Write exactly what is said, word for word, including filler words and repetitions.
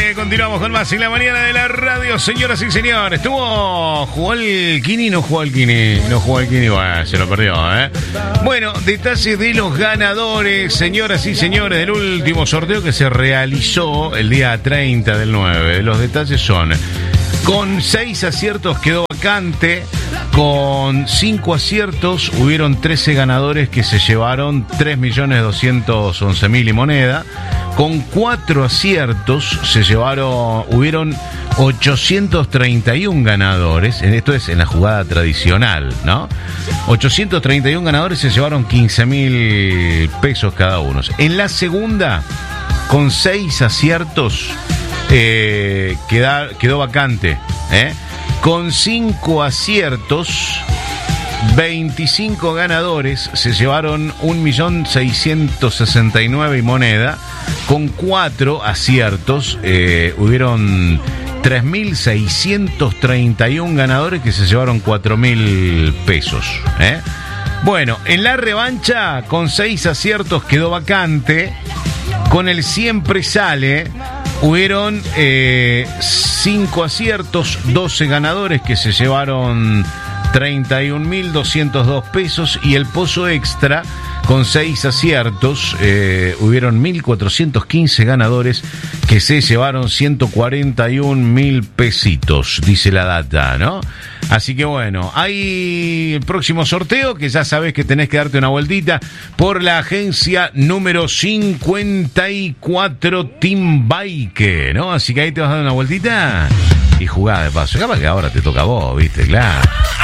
Eh, continuamos con más en la mañana de la radio, señoras y señores. Estuvo, jugó el Kini, no jugó el Kini, no jugó el Kini, bueno, se lo perdió, ¿eh? Bueno, detalles de los ganadores, señoras y señores, del último sorteo que se realizó el día treinta del nueve. Los detalles son: con seis aciertos quedó vacante, con cinco aciertos hubieron trece ganadores que se llevaron tres millones doscientos once mil y moneda. Con cuatro aciertos se llevaron, hubieron ochocientos treinta y uno ganadores. Esto es en la jugada tradicional, ¿no? ochocientos treinta y uno ganadores se llevaron quince mil pesos cada uno. En la segunda, con seis aciertos, eh, queda, quedó vacante, ¿eh? Con cinco aciertos, veinticinco ganadores se llevaron un millón seiscientos sesenta y nueve y moneda. Con cuatro aciertos eh, hubieron tres mil seiscientos treinta y uno ganadores que se llevaron cuatro mil pesos, ¿eh? Bueno, en la revancha, con seis aciertos quedó vacante. Con el siempre sale, hubieron eh, cinco aciertos, doce ganadores que se llevaron treinta y un mil doscientos dos pesos. Y el pozo extra, con seis aciertos, eh, hubieron mil cuatrocientos quince ganadores que se llevaron ciento cuarenta y un mil pesitos, dice la data, ¿no? Así que bueno, hay el próximo sorteo, que ya sabés que tenés que darte una vueltita por la agencia número cincuenta y cuatro Team Bike, ¿no? Así que ahí te vas a dar una vueltita y jugá de paso. Capaz que ahora te toca a vos, ¿viste? Claro.